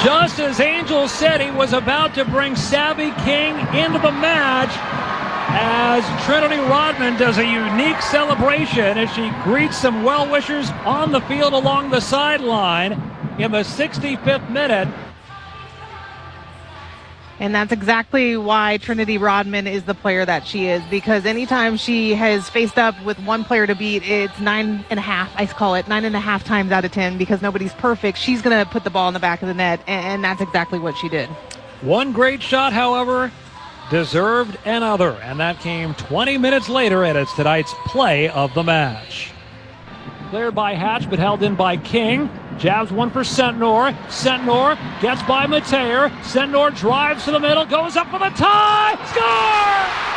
Just as Angel said he was about to bring Savvy King into the match, as Trinity Rodman does a unique celebration as she greets some well-wishers on the field along the sideline in the 65th minute. And that's exactly why Trinity Rodman is the player that she is, because anytime she has faced up with one player to beat, it's 9.5, I call it 9.5 times out of 10, because nobody's perfect. She's going to put the ball in the back of the net, and that's exactly what she did. One great shot, however, deserved another, and that came 20 minutes later, and it's tonight's play of the match. Cleared by Hatch, but held in by King. Jabs one for Sentnor. Sentnor gets by Mateer. Sentnor drives to the middle, goes up for the tie. Score!